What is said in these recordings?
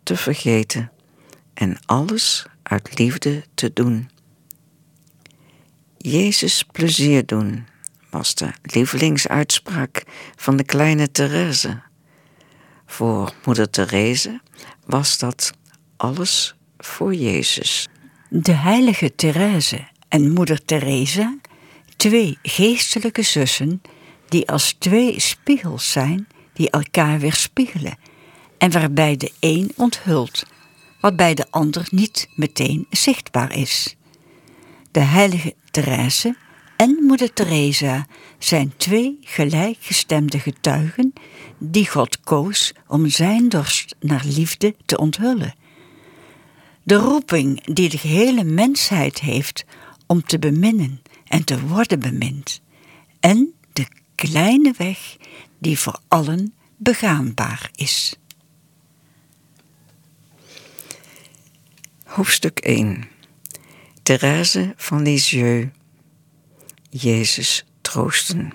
te vergeten en alles uit liefde te doen. Jezus plezier doen was de lievelingsuitspraak van de kleine Therese. Voor moeder Therese was dat alles voor Jezus. De heilige Therese en moeder Teresa, twee geestelijke zussen die als twee spiegels zijn die elkaar weerspiegelen en waarbij de een onthult wat bij de ander niet meteen zichtbaar is. De heilige Therese en moeder Teresa zijn twee gelijkgestemde getuigen die God koos om zijn dorst naar liefde te onthullen. De roeping die de gehele mensheid heeft om te beminnen en te worden bemind. En de kleine weg die voor allen begaanbaar is. Hoofdstuk 1. Thérèse van Lisieux. Jezus troosten.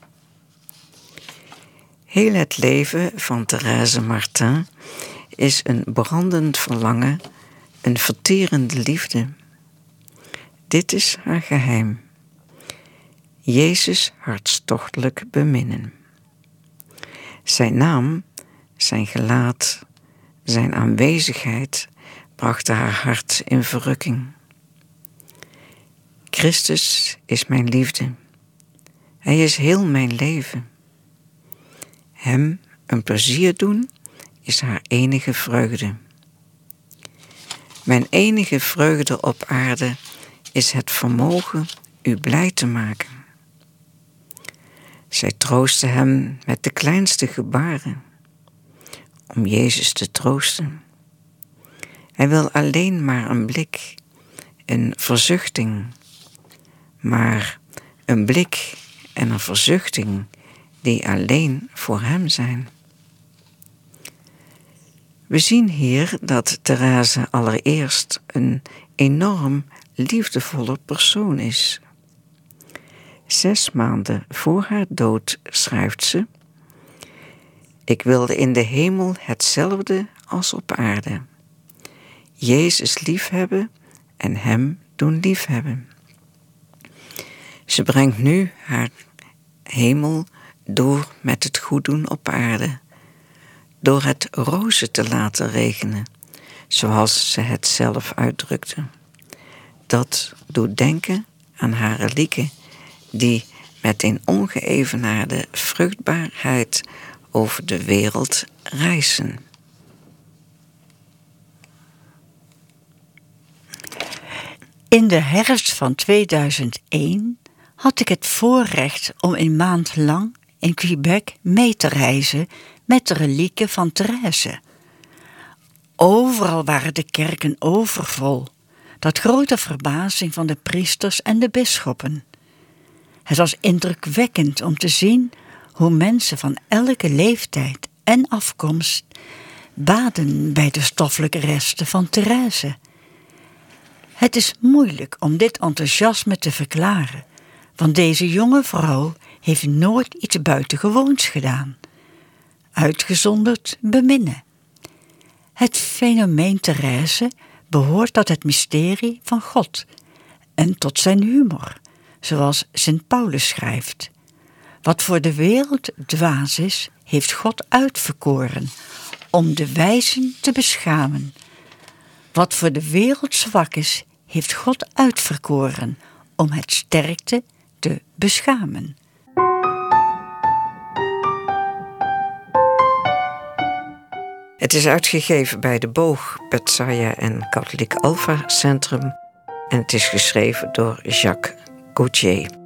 Heel het leven van Thérèse Martin is een brandend verlangen, een verterende liefde. Dit is haar geheim. Jezus hartstochtelijk beminnen. Zijn naam, zijn gelaat, zijn aanwezigheid brachten haar hart in verrukking. Christus is mijn liefde. Hij is heel mijn leven. Hem een plezier doen is haar enige vreugde. Mijn enige vreugde op aarde is het vermogen u blij te maken. Zij troostte hem met de kleinste gebaren, om Jezus te troosten. Hij wil alleen maar een blik, een verzuchting, maar een blik en een verzuchting die alleen voor hem zijn. We zien hier dat Thérèse allereerst een enorm liefdevolle persoon is. 6 maanden voor haar dood schrijft ze: ik wilde in de hemel hetzelfde als op aarde. Jezus liefhebben en hem doen liefhebben. Ze brengt nu haar hemel door met het goeddoen op aarde, door het rozen te laten regenen, zoals ze het zelf uitdrukte. Dat doet denken aan haar relieken, die met een ongeëvenaarde vruchtbaarheid over de wereld reizen. In de herfst van 2001 had ik het voorrecht om een maand lang in Quebec mee te reizen met de relieken van Thérèse. Overal waren de kerken overvol, tot grote verbazing van de priesters en de bisschoppen. Het was indrukwekkend om te zien hoe mensen van elke leeftijd en afkomst baden bij de stoffelijke resten van Thérèse. Het is moeilijk om dit enthousiasme te verklaren, want deze jonge vrouw heeft nooit iets buitengewoons gedaan. Uitgezonderd beminnen. Het fenomeen Thérèse behoort tot het mysterie van God en tot zijn humor, zoals Sint Paulus schrijft. Wat voor de wereld dwaas is, heeft God uitverkoren om de wijzen te beschamen. Wat voor de wereld zwak is, heeft God uitverkoren om het sterkte te beschamen. Het is uitgegeven bij De Boog, Petsaja en Katholiek Alpha Centrum en het is geschreven door Jacques Gauthier.